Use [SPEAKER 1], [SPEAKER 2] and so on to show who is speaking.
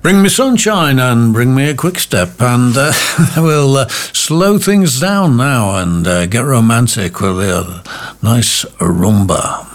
[SPEAKER 1] Bring me sunshine and bring me a quick step, and we'll slow things down now and get romantic with a nice rumba.